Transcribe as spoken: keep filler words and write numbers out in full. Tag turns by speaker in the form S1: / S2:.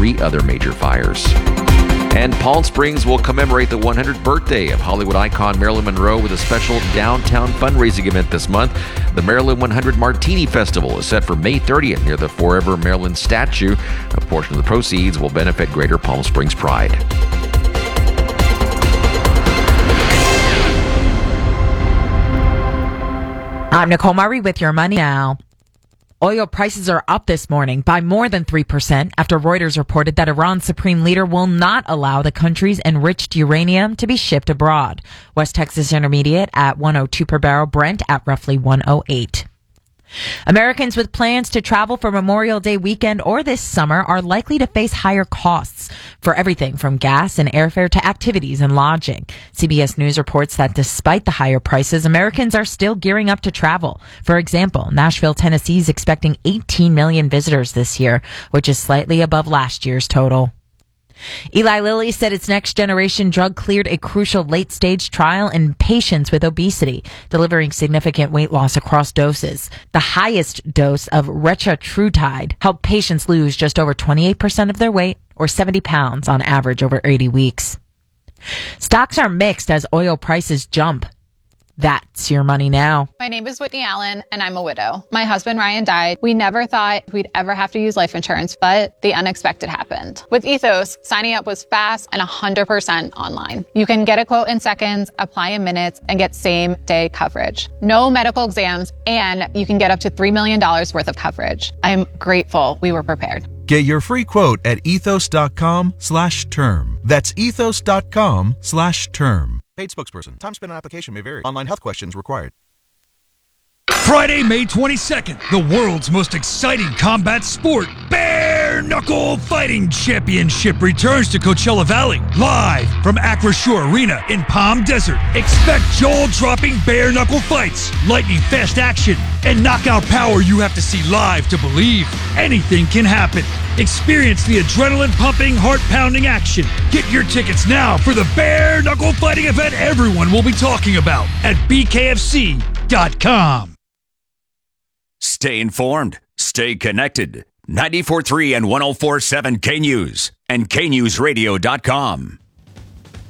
S1: three other major fires. And Palm Springs will commemorate the one hundredth birthday of Hollywood icon Marilyn Monroe with a special downtown fundraising event this month. The Marilyn one hundred Martini Festival is set for May thirtieth near the Forever Marilyn statue. A portion of the proceeds will benefit Greater Palm Springs Pride.
S2: I'm Nicole Murray with your money now. Oil prices are up this morning by more than three percent after Reuters reported that Iran's supreme leader will not allow the country's enriched uranium to be shipped abroad. West Texas Intermediate at one oh two per barrel, Brent at roughly one oh eight. Americans with plans to travel for Memorial Day weekend or this summer are likely to face higher costs for everything from gas and airfare to activities and lodging. C B S News reports that despite the higher prices, Americans are still gearing up to travel. For example, Nashville, Tennessee is expecting eighteen million visitors this year, which is slightly above last year's total. Eli Lilly said its next generation drug cleared a crucial late stage trial in patients with obesity, delivering significant weight loss across doses. The highest dose of retatrutide helped patients lose just over twenty-eight percent of their weight, or seventy pounds on average over eighty weeks. Stocks are mixed as oil prices jump. That's your money now.
S3: My name is Whitney Allen, and I'm a widow. My husband, Ryan, died. We never thought we'd ever have to use life insurance, but the unexpected happened. With Ethos, signing up was fast and one hundred percent online. You can get a quote in seconds, apply in minutes, and get same-day coverage. No medical exams, and you can get up to three million dollars worth of coverage. I'm grateful we were prepared.
S4: Get your free quote at ethos.com slash term. That's ethos.com slash term. Paid spokesperson. Time spent on application may vary. Online health questions required.
S5: Friday, May twenty-second, the world's most exciting combat sport, Bare Knuckle Fighting Championship, returns to Coachella Valley. Live from Acrisure Arena in Palm Desert. Expect jaw-dropping bare knuckle fights, lightning-fast action, and knockout power you have to see live to believe. Anything can happen. Experience the adrenaline-pumping, heart-pounding action. Get your tickets now for the Bare Knuckle Fighting event everyone will be talking about at B K F C dot com.
S6: Stay informed. Stay connected. ninety-four point three and one oh four point seven K News and K News Radio dot com.